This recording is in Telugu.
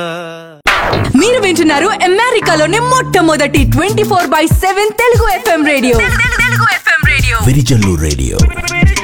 మీరు వింటున్నారు అమెరికాలోనే మొట్టమొదటి 24/7 Telugu FM radio. Virijallu radio.